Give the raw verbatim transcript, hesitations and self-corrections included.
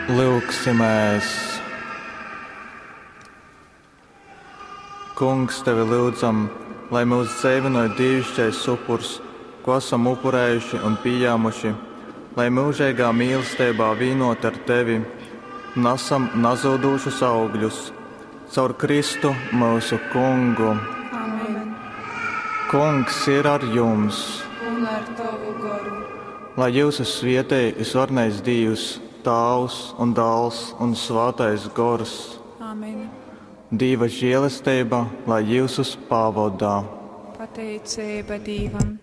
Lūksimies! Kungs, tevi lūdzam, lai mūs dzeivināja dievišķais upurs, ko esam upurējuši un pieņēmuši, lai mūžīgā mīlestībā vīnot ar tevi, nesam nazūdušus augļus, caur Kristu mūsu Kungu. Amen. Kungs ir ar jums, Un ar tavu garu. lai jūsu svietēji visvarnais Dievs, Tēvs un Dēls un Svētais Gors. Amen. Dieva žēlastība, lai jūsus pavadā. Pateicība Dievam.